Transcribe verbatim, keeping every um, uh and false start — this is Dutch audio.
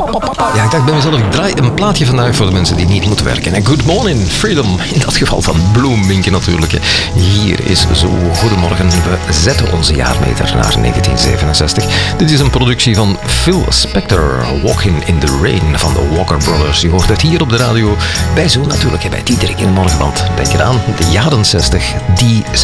Ja, ik dacht bij mezelf, ik draai een plaatje vandaag voor de mensen die niet moeten werken. En Good Morning Freedom, in dat geval van Bloemwinkel natuurlijk. Hier is zo Goedemorgen. We zetten onze jaarmeter naar negentien zevenenzestig. Dit is een productie van Phil Spector, Walking in the Rain van de Walker Brothers. Je hoort het hier op de radio, bij Zo natuurlijk, bij Diederik in de Morgen. Want denk eraan, de jaren zestig, die zijn